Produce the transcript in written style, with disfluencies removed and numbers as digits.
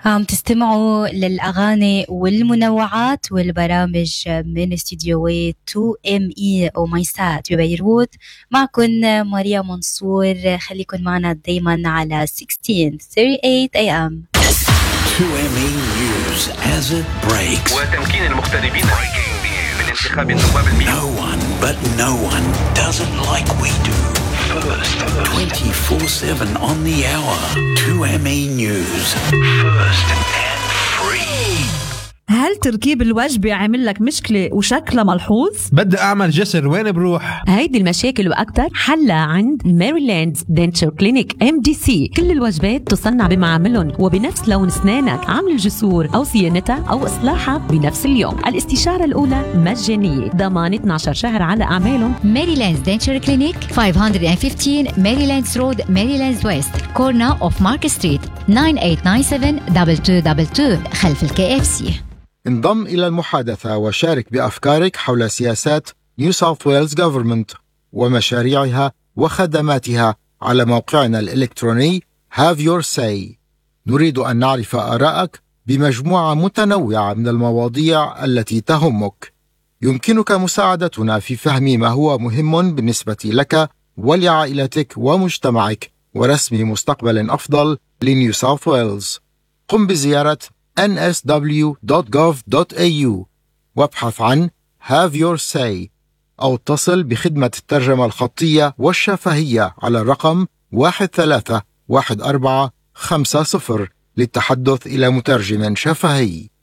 عم تستمعوا للأغاني والمنوعات والبرامج من استديوهات 2ME وميسات ببيروت. معكم ماريا منصور، خليكن معنا دايما على 1638 AM. 2ME News as it breaks. وتمكين المغتربين من انتخاب النواب المئة. No one does it like we do. First, 24/7 on the hour. 2ME News. First and free. هل تركيب الوجبة عمل لك مشكلة وشكلها ملحوظ؟ بدي أعمل جسر، وين بروح؟ هيدي المشاكل وأكتر حلها عند ميريلاند دنتشر كلينيك MDC. كل الوجبات تصنع بمعاملهم وبنفس لون أسنانك، عمل الجسور أو صيانتها أو إصلاحها بنفس اليوم. الاستشارة الأولى مجانية، ضمان 12 شهر على أعمالهم. ميريلاند دنتشر كلينيك 515 ميريلاند رود، ميريلاند ويست، كورنر أوف مارك ستريت، 9897-2222 خلف الKFC. انضم إلى المحادثة وشارك بأفكارك حول سياسات نيو ساوث ويلز جوفرمنت ومشاريعها وخدماتها على موقعنا الإلكتروني Have Your Say. نريد أن نعرف آراءك بمجموعة متنوعة من المواضيع التي تهمك. يمكنك مساعدتنا في فهم ما هو مهم بالنسبة لك ولعائلتك ومجتمعك ورسم مستقبل أفضل لنيو ساوث ويلز. قم بزيارة nsw.gov.au وابحث عن Have Your Say أو اتصل بخدمة الترجمة الخطية والشفهية على الرقم 131450 للتحدث إلى مترجم شفهي.